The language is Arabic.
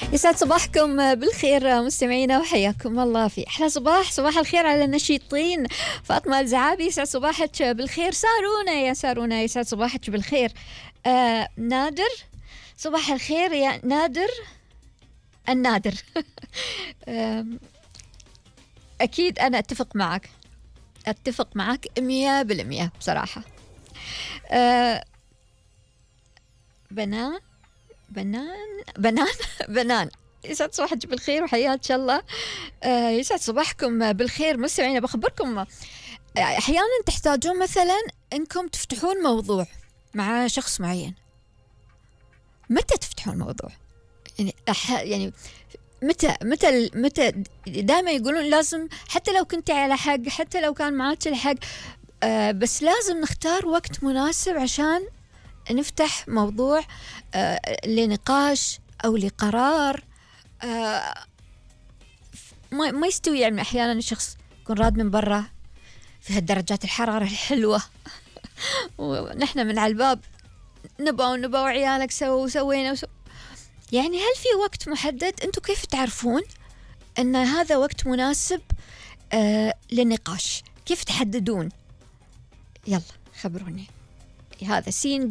يسعد صباحكم بالخير مستمعينا، وحياكم الله في أحلى صباح. صباح الخير على النشيطين. فاطمة الزعابي يسعد صباحك بالخير. سارونا يا سارونا يسعد صباحك بالخير. نادر صباح الخير يا نادر النادر. أكيد أنا أتفق معك 100% بصراحة. بنان بنان يسعد صباحك بالخير وحياك الله. يسعد صباحكم بالخير مستمعينا. بخبركم أحيانا تحتاجون مثلا أنكم تفتحون موضوع مع شخص معين. متى تفتحون الموضوع؟ يعني متى دائما يقولون لازم، حتى لو كنت على حق، حتى لو كان معك الحق، بس لازم نختار وقت مناسب عشان نفتح موضوع لنقاش أو لقرار. ما يستوي. يعني أحيانا الشخص يكون راد من برا في هالدرجات الحرارة الحلوة ونحن من على الباب نبا وعيالك سوينا يعني هل في وقت محدد؟ أنتم كيف تعرفون أن هذا وقت مناسب للنقاش؟ كيف تحددون؟ يلا خبروني. هذا سين